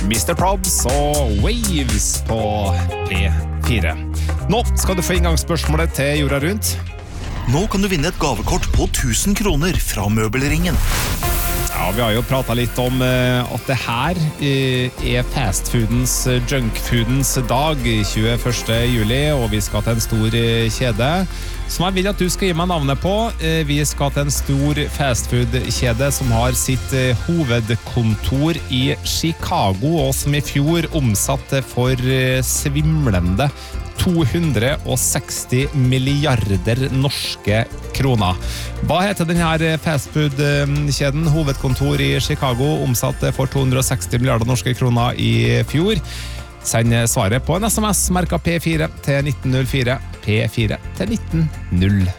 Mr. Probs og Waves på P4. Nå skal du få inngangsspørsmålet til Jorda Rundt. Nå kan du vinne et gavekort på 1000 kroner fra Møbelringen. Ja, vi har jo pratet litt om at det her er fastfoodens, junkfoodens dag 21. juli, og vi skal til en stor kjede som jeg vil at du skal gi meg navnet på. Vi skal til en stor fastfood-kjede som har sitt hovedkontor i Chicago, og som i fjor omsatte for svimlende 260 milliarder norske kroner. Hva heter denne fastfood-kjeden? Hovedkontor i Chicago omsatte for 260 milliarder norske kroner i fjor. Send svaret på en SMS merket P4 til 1904, P4 til 1904.